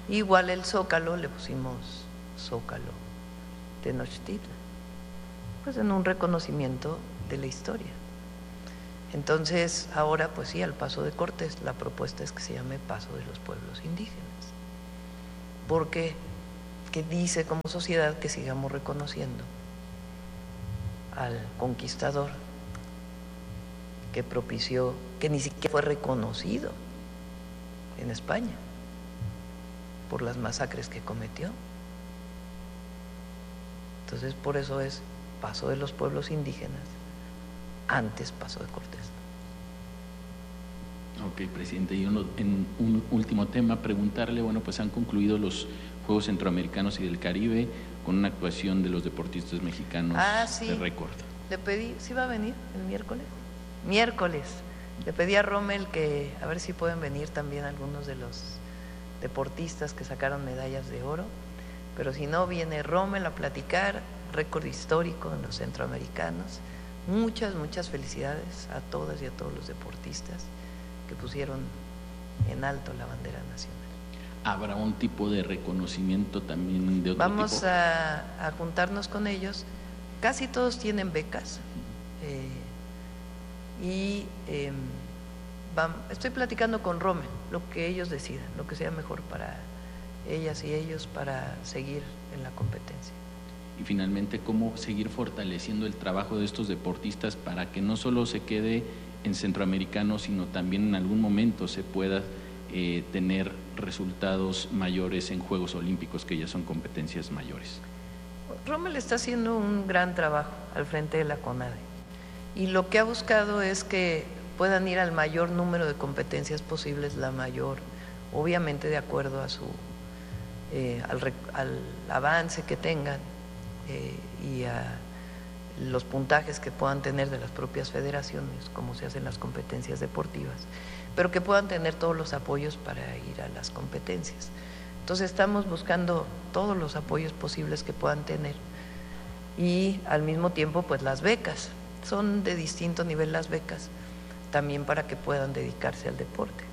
Igual el Zócalo le pusimos Zócalo Tenochtitlan, pues en un reconocimiento de la historia. Entonces ahora pues sí, al Paso de Cortés la propuesta es que se llame Paso de los Pueblos Indígenas, porque que dice como sociedad que sigamos reconociendo al conquistador que propició, que ni siquiera fue reconocido en España por las masacres que cometió. Entonces por eso es Paso de los Pueblos Indígenas, antes Paso de Cortés. Ok, presidente, y en un último tema, preguntarle, bueno, pues han concluido los Juegos Centroamericanos y del Caribe con una actuación de los deportistas mexicanos de récord. Le pedí, ¿sí va a venir el miércoles? Miércoles. Le pedí a Rommel que a ver si pueden venir también algunos de los deportistas que sacaron medallas de oro, pero si no, viene Rommel a platicar, récord histórico en los centroamericanos. Muchas felicidades a todas y a todos los deportistas que pusieron en alto la bandera nacional. ¿Habrá un tipo de reconocimiento también de otro tipo? Vamos a juntarnos con ellos. Casi todos tienen becas estoy platicando con Rommel, lo que ellos decidan, lo que sea mejor para ellas y ellos para seguir en la competencia. Y finalmente, ¿cómo seguir fortaleciendo el trabajo de estos deportistas para que no solo se quede en centroamericanos, sino también en algún momento se pueda tener resultados mayores en Juegos Olímpicos, que ya son competencias mayores? Rommel está haciendo un gran trabajo al frente de la CONADE y lo que ha buscado es que puedan ir al mayor número de competencias posibles, la mayor, obviamente de acuerdo a al avance que tengan y a los puntajes que puedan tener de las propias federaciones, como se hacen las competencias deportivas, pero que puedan tener todos los apoyos para ir a las competencias. Entonces estamos buscando todos los apoyos posibles que puedan tener y al mismo tiempo pues las becas, son de distinto nivel las becas, también para que puedan dedicarse al deporte.